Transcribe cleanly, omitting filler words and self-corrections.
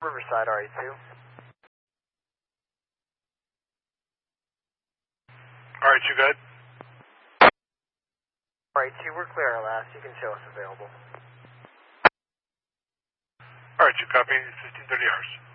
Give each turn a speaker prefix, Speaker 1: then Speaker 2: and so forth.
Speaker 1: Riverside, RE2.
Speaker 2: RE2, good.
Speaker 1: RE2, we're clear at last. You can show us available.
Speaker 2: RE2, copy. 1530 hours.